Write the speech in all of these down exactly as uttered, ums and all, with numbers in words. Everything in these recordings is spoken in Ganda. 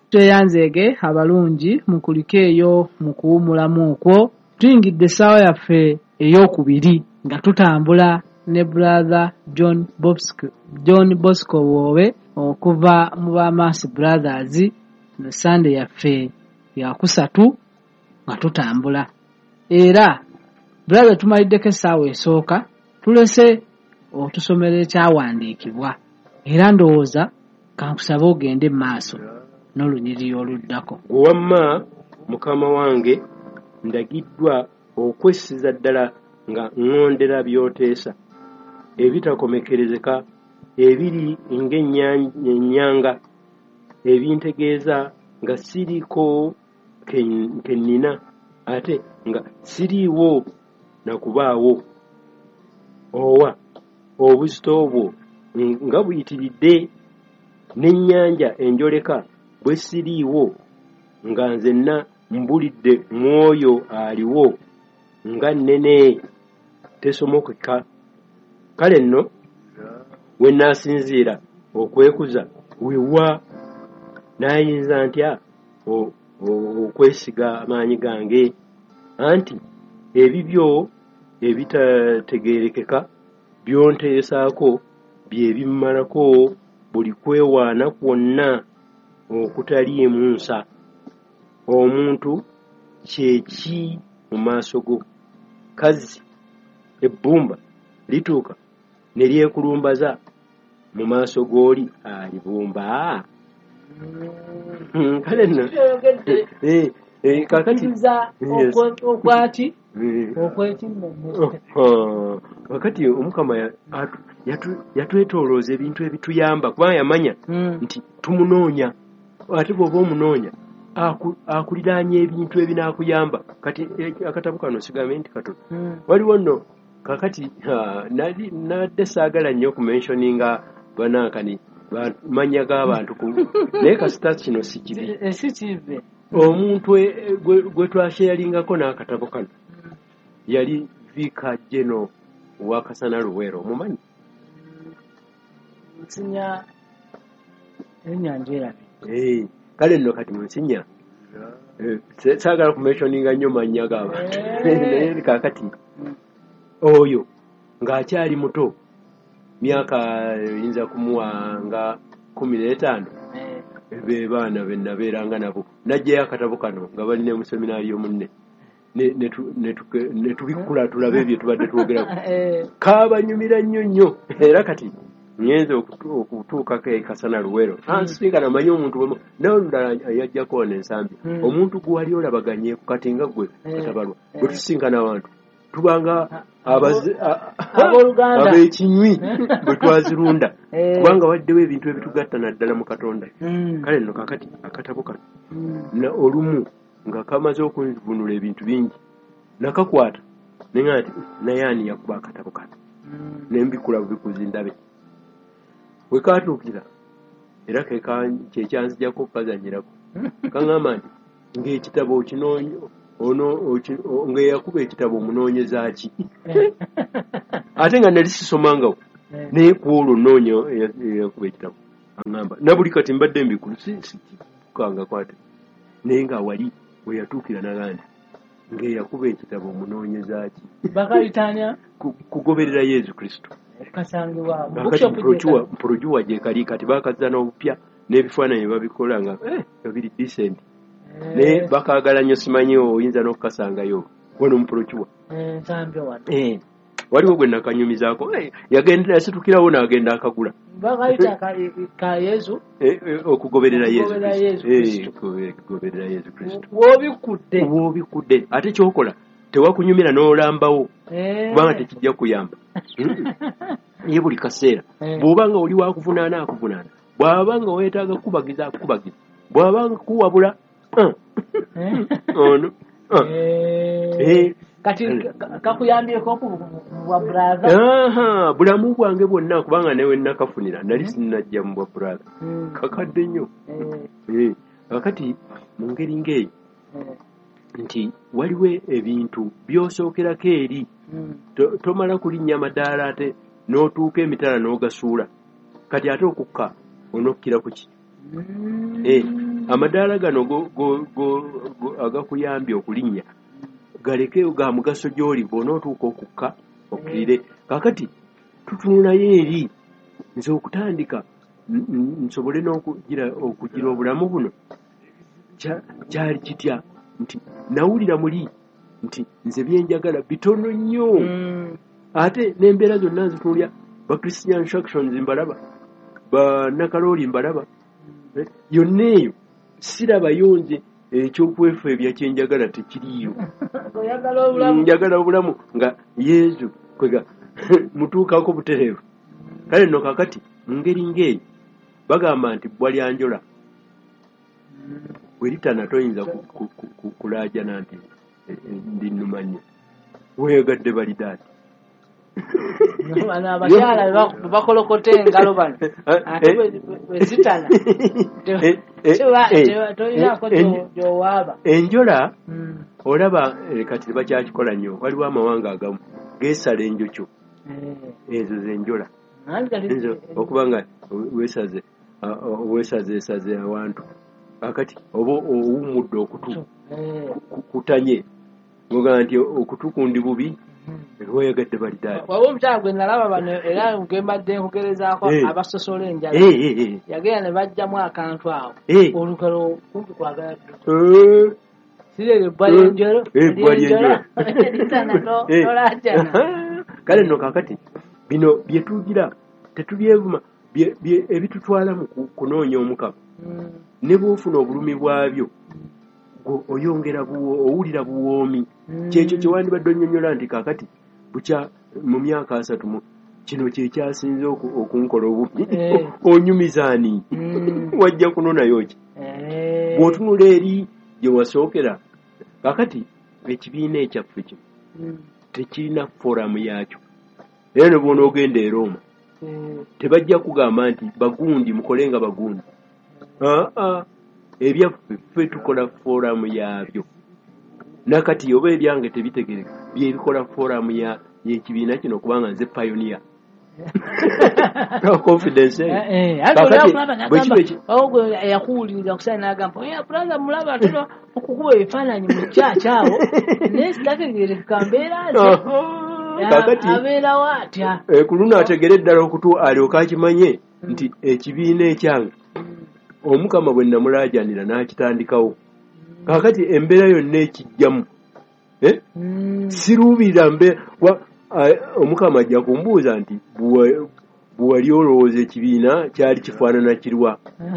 tweyanzeege abalungi mukulikeeyo mu kuwumulamu okwo. Tuyingidde essaawa yaffe ey'okubiri nga tutambula ne brother John Bosco, John Bosco Woowe okuva mu Bamaasi Brothers ne Sunday yaffe yakusatu nga tutambula. Era brother tumaliddeko essaawa esooka tulese otusomera ekyawandiikibwa era ndowooza kankusabe ogende mu maaso n'olunyiriri oluddako. Wamma mukama wange ndagiddwa okwessiza ddala nga ŋŋondera by'oteesa ebitakomekerezeka ebiri ng'ennyanga ebintegeeza nga siriko kennina ate nga siriiwo na kubaawo owa obuzito obwo nga buyitiridde n'ennyanja enjoleka bwe siriiwo nga nzenna mbulidde mwoyo aliwo nga nnene tesomokeka. Kale nno we naasinziira okwekuza wewa naayinza ntya okwesiga amaanyi gange anti ebibyo ebitategeerekeka byonteesaako bye bimmalako buli kwewaana kwonna okutaliimu nsa. Omuntu kyeki mu maaso go? Kazi ebbumba lituuka ne lyekulumbaza mu maaso g'oli alibumba. Kale nno kakati okwati wakati omukama yatwetoolooza ebintu ebituyamba kuba yamanya nti tumunoonya ate bw'oba omunoonya akuliraanya ebintu ebinaakuyamba. Kati akatabo kano sigambe nti katono waliwo nno kakati nadde saagala nnyo okumentioninga banankani manya g'abantu naye kasita kino sikibi. Omuntu gwe twasheyalingako n'akatabo kano yali Vicar General wa Kasana Luweero, omumanyi? Nsinya ennyanja erabe. Eh, kale nno kati munsinya saagala kumentioninga nnyo mannya g'abantu naye kakati oyo ng'akyali muto myaka yinza kumuwa nga kumi n'etaano be baana be nabeeranga nabo najjayo akatabo kano nga bali ne mu seminaari y'omunne ne tubikkula tulabe ebyo tubadde twogerako kaabanyumira nnyo nnyo era kati ngenze okutuukako e Kasana Luweero ansinga namanyi omuntu bwemu nawe olulala yajjako wano ensambi omuntu gwe wali olabaganye ku kati nga gwe katabalwa bwe tusinkana abantu tubanga ab'ekinywi bwe twazirunda kubanga waddewo ebintu ebitugatta naddala mu Katonda. Kale nno kakati akatabo kano olumu nga kamaze okunvunula ebintu bingi nakakwata nenga nti naye ani yakuba akatabo kano nembikula bubikuzi ndabe we katuukira era kyekyanzijako okukazanyirako kaŋŋamba nti ng'ekitabo kinoonya ono ng'eyakuba ekitabo omunoonyeza ki ate nga nali sisomangawo naye ku olwo nnoonya eyakuba ekitabo aŋŋamba na buli kati mbadde mbikulu sikukangako ate naye nga wali we yatuukira nagandi ng'eyakuba ekitabo omunoonyeza ki bakayitanya kugoberera Yesu Kristo. Mporojuwa gye kali kati bakazza n'obupya n'ebifaananyi babikola nga babiri decent naye bakaagala nnyo simanyi oyinza n'okukasangayo wano mporojuwa waliwo gwe nakanyumizaako yagenda yasitukirawo n'agenda akagula okugoberera Yesu Kristo w'obikudde ate kyokola tewakunyumira n'olambawo kubanga tekijja kuyamba ye buli kaseera bw'obanga oli wakuvunaana akuvunaana bw'abanga weetaaga kubagiza akubagiza bw'abanga kuwabula ono kati kakuyambyeko bwa brother aha bulamu bwange bwonna kubanga newe nakafunira nali sinnajja mu bwa brother kakadde nnyo kakati mu ngeri ng'eyo nti waliwo ebintu by'osookerako eri tomala kulinnya amadaala ate n'otuuka emitala n'ogasuula kati ate okukka onokkira ku ki amadaala gano agakuyambye okulinnya galeke ga mugaso gy'oli bw'onootuuka okukka okkirire. Kaakati tutunulayo eri nze okutandika nsobole n'okugira okugira obulamu buno kyali kitya nti nawulira muli nti nze byenjagala bitono nnyo ate n'embeera zonna nzitunulya ba Christian Instructions mbalaba ba Nakalooli mbalaba yonna eyo sirabayo nze ekyokwefuebya kyenjagala tekiriyo. Njagala obulamu nga Yesu kwega mutuukako butereevu. Kale nno kakati mu ngeri ng'eyo bagamba nti bbwa lya njola bwe litana toyinza kulaajana nti ndi nnuma nnyo weeyagadde balidaati. Abakyala bakolokote engalo bano ate bwe zitana toyinako gyowaaba. Enjola olaba kati bakyakikola nnyo. Waliwo amawanga agamu geesala enjokyo ezo zenjola okuba nga weesaze weesazeesaze awantu akati oba owummudde okutu kutanye ngoga nti okutu kundi bubi weeyagadde balidaadi. Waliwo omukyala gwe nalaba bano era ngembadde nkugerezaako abasosola enjala yagenda ne bajjamu akantu awo olugalo kumpi kwagala ddu sirere ebbwa lyenjolo lyenjola litana tolajana. Kale nno kakati bino byetugira tetubyevuma ebitutwala mu kunoonya omukama ne bw'ofuna obulumi bwabyo oyongera owulira buwoomi. Kyekyo kyewandibadde onnyonnyola nti kakati bukya mu myaka asatu kino kyekyasinze okunkola obubi onyumizaani wajja kunonayo ki bw'otunula eri gye wasookera. Kakati ekibiina ekyaffe kino tekirina foramu yakyo era ne bw'onoogenda e Roma tebajja kugamba nti bagundi mukole nga bagundi. aa ebyaffe ffe tukola foramu yabyo nakati oba ebyange tebitegereka byebikola foramu y'ekibiina kino kubanga nze pioneer. No confidence yakuwuliriza kusala n'agamba oya brother mulaba atera okukuba ebifaananyi mu kyakyawo naye sitategeereka mbeera ze abeerawo atya ku luno ategere ddala okutu alyoka akimanye nti ekibiina ekyange omukama bwe namulaajanira n'akitandikawo. Kaakati embeera yonna ekijjamu siruubirira mbeera omukama ajja kumbuuza nti bwewali olowooza ekibiina kyali kifaanana kirwa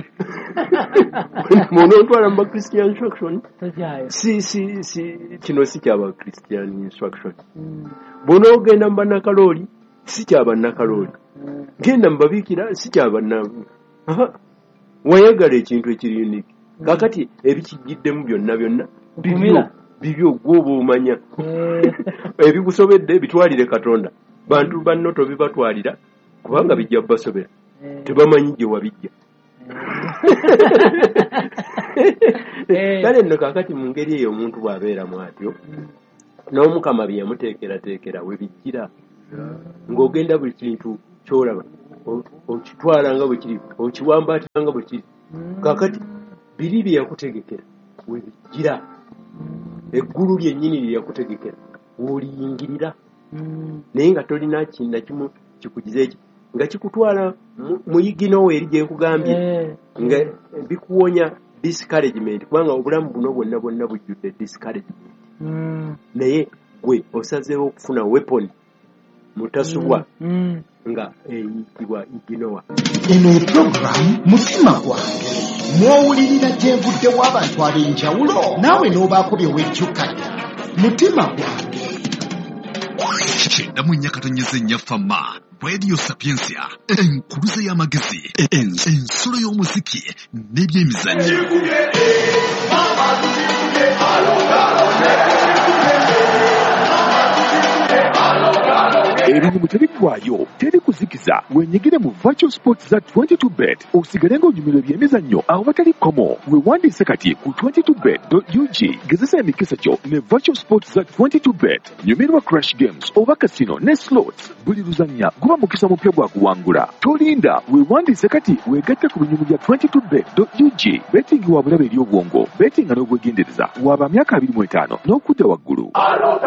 munontwala mu ba Christian Instruction si si si kino si kyaba Christian Instruction. Bw'onoogenda mu bannakalooli si kyaba nnakalooli genda mu babiikira si kyaba na wayagala ekintu ekiri unique. Kakati ebikijjiddemu byonna byonna bibyo bibyo gwoba omanya ebikusobedde bitwalire Katonda. Bantu banno tobibatwalira kubanga bijja basobera tebamanyi gye wabijja. Kale nno kakati mu ngeri eyo omuntu bw'abeeramu atyo n'omukama bye yamuteekerateekera we bijjira ng'ogenda buli kintu ky'olaba okitwala nga bwe kiri okiwambaatira nga bwe kiri. Kakati biri bye yakutegekera we bijjira eggulu lyennyini lye yakutegekera w'oliyingirira naye nga tolina kinna kimu kikugiza eki nga kikutwala muyigino eri gye nkugambye nga bikuwonya discouragement kubanga obulamu buno bwonna bwonna bujjudde discouragement. Naye gwe osazeewo okufuna weapon mutasubwa nga eyitibwa iginowa. Eno program mutima gwange mwowulirira gyevuddewo abantu ab'enjawulo naawe n'obaako bye wejjukanya mutima gwange. Kyenda mu nnyakatonyeza ennyafama Radio Sapiensia enkuluze y'amagezi ensolo y'omuziki n'ebyemizannyo. Ebintu tebiggwaayo, teri kuzikiza. Wenyigire mu Virtual Sports za twenty-two bet osigale ng'onyumirwa ebyemizannyo awo batali komo. Weewandiise kati ku twenty-two bet dot u g. Gezesa emikisa gyo ne Virtual Sports za twenty-two bet. Nyumirwa Crash Games oba Casino ne Slots. Buli luzannya guba mukisa mupya gwa kuwangula. Tolinda, weewandiise kati weegatte ku binyumu bya twenty-two bet dot u g. Betting wa bulabe eri obwongo. Betting nga n'obwegendereza. Waba myaka abiri mu etaano n'okudda waggulu.